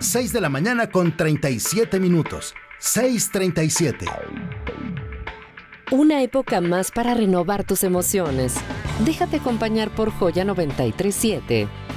6 de la mañana con 37 minutos. 6:37. Una época más para renovar tus emociones. Déjate acompañar por Joya 93.7.